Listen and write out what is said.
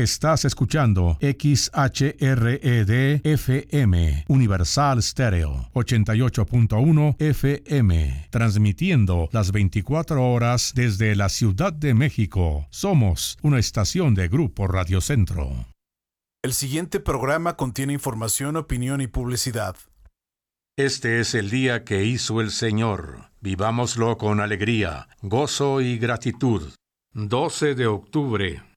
Estás escuchando XHRED-FM, Universal Stereo, 88.1 FM, transmitiendo las 24 horas desde la Ciudad de México. Somos una estación de Grupo Radio Centro. El siguiente programa contiene información, opinión y publicidad. Este es el día que hizo el Señor. Vivámoslo con alegría, gozo y gratitud. 12 de octubre.